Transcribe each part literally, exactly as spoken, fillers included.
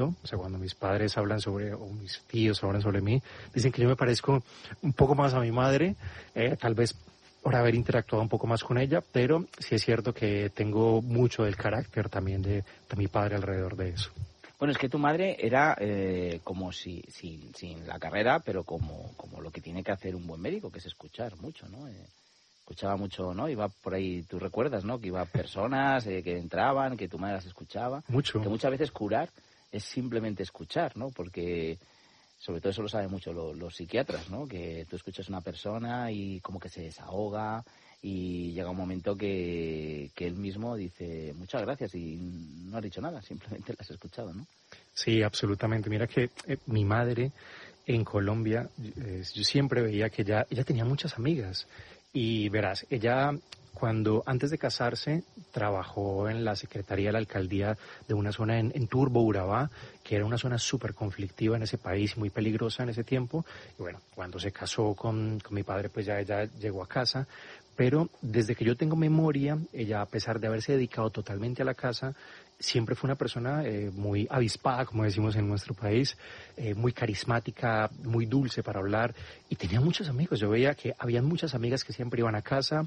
¿no? O sea, cuando mis padres hablan sobre, o mis tíos hablan sobre mí, dicen que yo me parezco un poco más a mi madre, eh, tal vez por haber interactuado un poco más con ella, pero sí es cierto que tengo mucho del carácter también de, de mi padre alrededor de eso. Bueno, es que tu madre era eh, como si sin, sin la carrera, pero como, como lo que tiene que hacer un buen médico, que es escuchar mucho, ¿no? Eh, escuchaba mucho, ¿no? Iba por ahí, tú recuerdas, ¿no? Que iba personas eh, que entraban, que tu madre las escuchaba. Mucho. Que muchas veces curar es simplemente escuchar, ¿no? Porque sobre todo eso lo saben mucho los, los psiquiatras, ¿no? Que tú escuchas a una persona y como que se desahoga y llega un momento que, que él mismo dice muchas gracias y no has dicho nada, simplemente las has escuchado, ¿no? Sí, absolutamente. Mira que eh, mi madre en Colombia, eh, yo siempre veía que ella, ella tenía muchas amigas y verás, ella... Cuando antes de casarse trabajó en la Secretaría de la Alcaldía de una zona en, en Turbo, Urabá, que era una zona súper conflictiva en ese país y muy peligrosa en ese tiempo. Y bueno, cuando se casó con, con mi padre, pues ya ella llegó a casa. Pero desde que yo tengo memoria, ella, a pesar de haberse dedicado totalmente a la casa, siempre fue una persona eh, muy avispada, como decimos en nuestro país, eh, muy carismática, muy dulce para hablar y tenía muchos amigos. Yo veía que había muchas amigas que siempre iban a casa.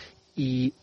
Y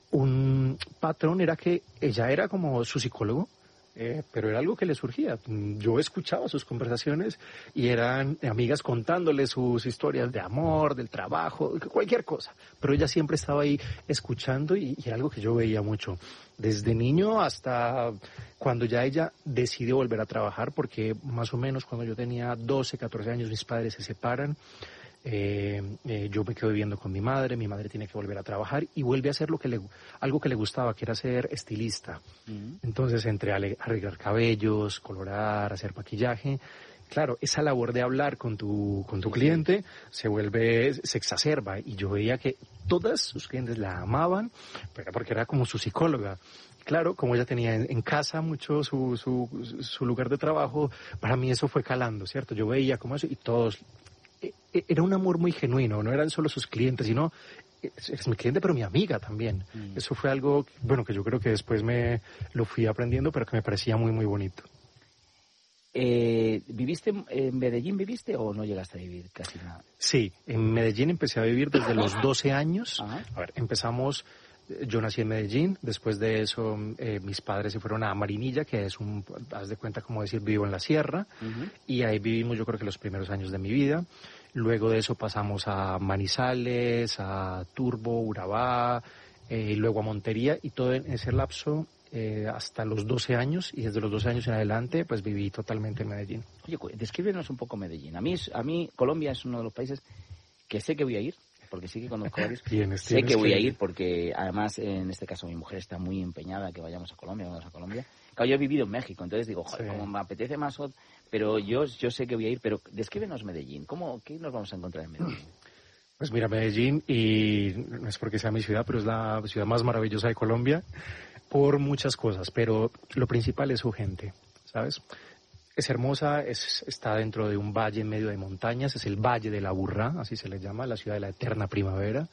un patrón era que ella era como su psicólogo, eh, pero era algo que le surgía. Yo escuchaba sus conversaciones y eran amigas contándole sus historias de amor, del trabajo, cualquier cosa. Pero ella siempre estaba ahí escuchando y, y era algo que yo veía mucho. Desde niño hasta cuando ya ella decidió volver a trabajar, porque más o menos cuando yo tenía doce, catorce años mis padres se separan. Eh, eh, yo me quedo viviendo con mi madre, mi madre tiene que volver a trabajar y vuelve a hacer lo que le, algo que le gustaba, que era ser estilista. Uh-huh. Entonces, entre arreglar cabellos, colorar, hacer maquillaje, claro, esa labor de hablar con tu, con tu cliente se vuelve, se exacerba y yo veía que todas sus clientes la amaban, pero porque era como su psicóloga. Claro, como ella tenía en, en casa mucho su, su, su lugar de trabajo, para mí eso fue calando, ¿cierto? Yo veía como eso y todos... Era un amor muy genuino, no eran solo sus clientes, sino es mi cliente, pero mi amiga también. Mm. Eso fue algo, bueno, que yo creo que después me lo fui aprendiendo, pero que me parecía muy, muy bonito. Eh, ¿Viviste en Medellín, viviste o no llegaste a vivir casi nada? Sí, en Medellín empecé a vivir desde los doce años. Ajá. A ver, empezamos... Yo nací en Medellín, después de eso eh, mis padres se fueron a Marinilla, que es un, haz de cuenta como decir, vivo en la sierra, uh-huh. y ahí vivimos yo creo que los primeros años de mi vida. Luego de eso pasamos a Manizales, a Turbo, Urabá, eh, y luego a Montería, y todo en ese lapso eh, hasta los doce años, y desde los doce años en adelante pues viví totalmente en Medellín. Oye, descríbenos un poco Medellín. A mí, a mí Colombia es uno de los países que sé que voy a ir, porque sí que conozco varios. Tienes, sé tienes que voy que... a ir porque además en este caso mi mujer está muy empeñada que vayamos a Colombia, vamos a Colombia. Claro, yo he vivido en México, entonces digo, joder, sí. como me apetece más, pero yo yo sé que voy a ir, pero descríbenos Medellín, ¿cómo, qué nos vamos a encontrar en Medellín? Pues mira, Medellín, y no es porque sea mi ciudad, pero es la ciudad más maravillosa de Colombia por muchas cosas, pero lo principal es su gente, ¿sabes? Es hermosa, es, está dentro de un valle en medio de montañas, es el Valle de la Aburrá, así se le llama, la ciudad de la eterna primavera.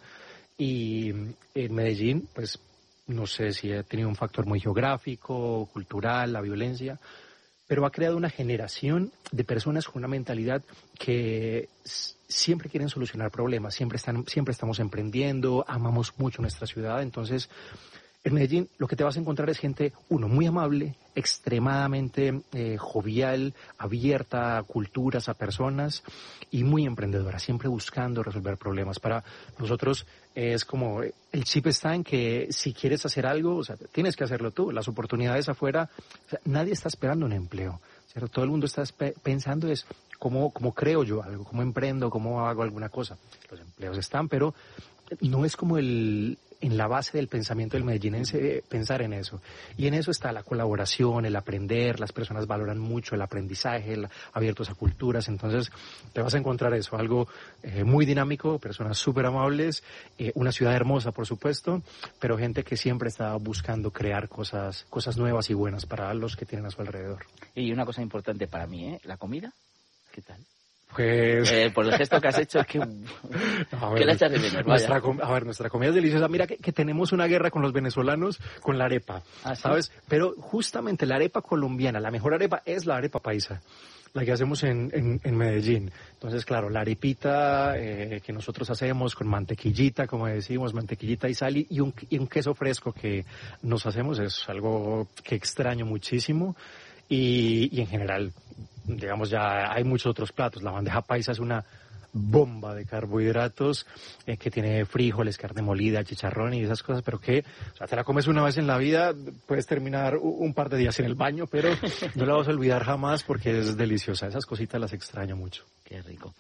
Y en Medellín, pues no sé si ha tenido un factor muy geográfico, cultural, la violencia, pero ha creado una generación de personas con una mentalidad que siempre quieren solucionar problemas, siempre, están, siempre estamos emprendiendo, amamos mucho nuestra ciudad, entonces... En Medellín lo que te vas a encontrar es gente, uno, muy amable, extremadamente eh, jovial, abierta a culturas, a personas y muy emprendedora, siempre buscando resolver problemas. Para nosotros es como, el chip está en que si quieres hacer algo, o sea, tienes que hacerlo tú. Las oportunidades afuera, o sea, nadie está esperando un empleo, ¿cierto? Todo el mundo está pensando es cómo, cómo creo yo algo, cómo emprendo, cómo hago alguna cosa. Los empleos están, pero no es como el... en la base del pensamiento del medellinense, pensar en eso. Y en eso está la colaboración, el aprender, las personas valoran mucho el aprendizaje, el, abiertos a culturas, entonces te vas a encontrar eso, algo eh, muy dinámico, personas súper amables, eh, una ciudad hermosa, por supuesto, pero gente que siempre está buscando crear cosas, cosas nuevas y buenas para los que tienen a su alrededor. Y una cosa importante para mí, ¿eh? ¿La comida? ¿Qué tal? Pues... Eh, por el gesto que has hecho es que... No, a ver, ¿Qué le echas de menos? Nuestra, a ver, nuestra comida es deliciosa. Mira que, que tenemos una guerra con los venezolanos con la arepa, ¿Ah, sí? ¿sabes? Pero justamente la arepa colombiana, la mejor arepa es la arepa paisa, la que hacemos en, en, en Medellín. Entonces, claro, la arepita eh, que nosotros hacemos con mantequillita, como decimos, mantequillita y sal y un, y un queso fresco que nos hacemos es algo que extraño muchísimo. Y, y en general, digamos, ya hay muchos otros platos. La bandeja paisa es una bomba de carbohidratos eh, que tiene frijoles, carne molida, chicharrón y esas cosas, pero que, o sea, te la comes una vez en la vida, puedes terminar un par de días en el baño, pero no la vas a olvidar jamás porque es deliciosa. Esas cositas las extraño mucho. Qué rico.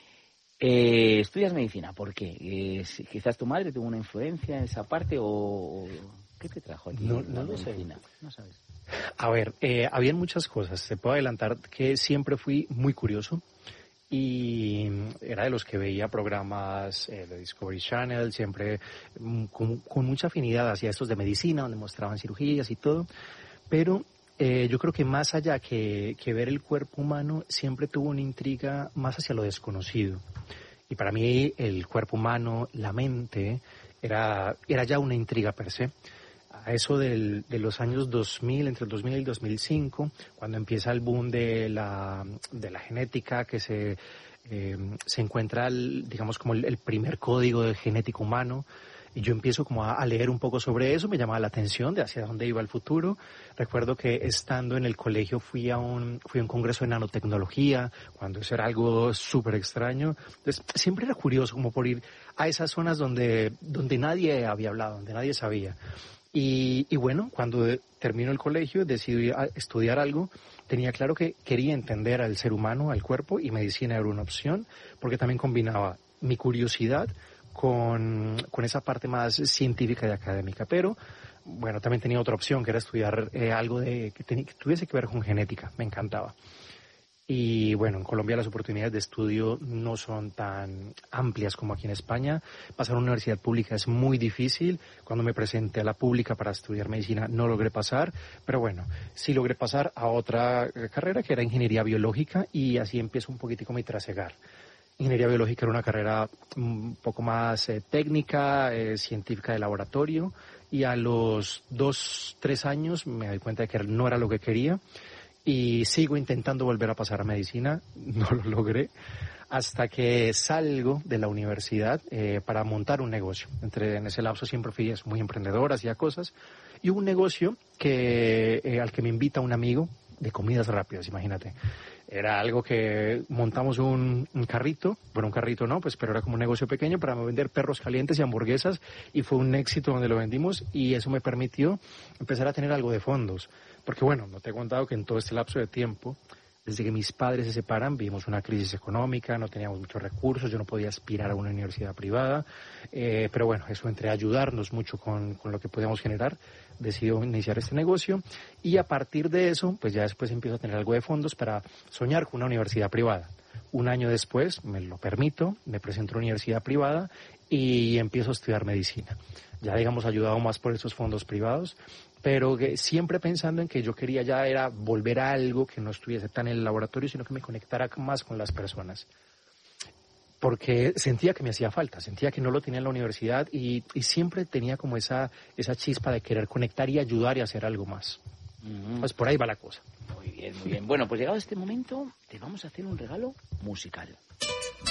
Eh, ¿Estudias medicina? ¿Por qué? Eh, ¿Quizás tu madre tuvo una influencia en esa parte o, o qué te trajo aquí No, la no lo sé. medicina? No sabes. A ver, eh, habían muchas cosas. Te puedo adelantar que siempre fui muy curioso y era de los que veía programas eh, de Discovery Channel, siempre mm, con, con mucha afinidad hacia estos de medicina, donde mostraban cirugías y todo. Pero eh, yo creo que más allá que, que ver el cuerpo humano, siempre tuvo una intriga más hacia lo desconocido. Y para mí el cuerpo humano, la mente, era, era ya una intriga per se. A eso del, de los años dos mil, entre el dos mil y el dos mil cinco, cuando empieza el boom de la, de la genética, que se, eh, se encuentra, el, digamos, como el, el primer código de genético humano, y yo empiezo como a, a leer un poco sobre eso, me llamaba la atención de hacia dónde iba el futuro. Recuerdo que estando en el colegio fui a un, fui a un congreso de nanotecnología, cuando eso era algo súper extraño. Entonces, siempre era curioso como por ir a esas zonas donde, donde nadie había hablado, donde nadie sabía. Y, y bueno, cuando termino el colegio, decidí estudiar algo, tenía claro que quería entender al ser humano, al cuerpo, y medicina era una opción, porque también combinaba mi curiosidad con, con esa parte más científica y académica. Pero, bueno, también tenía otra opción, que era estudiar eh, algo de que, tenía, que tuviese que ver con genética, me encantaba. Y bueno, en Colombia las oportunidades de estudio no son tan amplias como aquí en España. Pasar a una universidad pública es muy difícil. Cuando me presenté a la pública para estudiar medicina no logré pasar, pero bueno, sí logré pasar a otra carrera que era ingeniería biológica y así empiezo un poquitico mi trasegar. Ingeniería biológica era una carrera un poco más eh, técnica, eh, científica de laboratorio, y a los dos, tres años me di cuenta de que no era lo que quería. Y sigo intentando volver a pasar a medicina, no lo logré, hasta que salgo de la universidad eh, para montar un negocio. Entre, en ese lapso siempre fui muy emprendedor, hacía cosas, y hubo un negocio que, eh, al que me invita un amigo de comidas rápidas, imagínate. Era algo que montamos un, un carrito, bueno, un carrito no, pues, pero era como un negocio pequeño para vender perros calientes y hamburguesas, y fue un éxito donde lo vendimos, y eso me permitió empezar a tener algo de fondos. Porque bueno, no te he contado que en todo este lapso de tiempo, desde que mis padres se separan, vivimos una crisis económica, no teníamos muchos recursos, yo no podía aspirar a una universidad privada, eh, pero bueno, eso entre ayudarnos mucho con, con lo que podíamos generar, decidió iniciar este negocio, y a partir de eso, pues ya después empiezo a tener algo de fondos para soñar con una universidad privada. Un año después, me lo permito, me presento a una universidad privada y empiezo a estudiar medicina. Ya, digamos, ayudado más por esos fondos privados, pero que siempre pensando en que yo quería ya era volver a algo que no estuviese tan en el laboratorio, sino que me conectara más con las personas. Porque sentía que me hacía falta, sentía que no lo tenía en la universidad y, y siempre tenía como esa, esa chispa de querer conectar y ayudar y hacer algo más. Uh-huh. Pues por ahí va la cosa. Muy bien, muy bien. Bueno, pues llegado este momento, te vamos a hacer un regalo musical.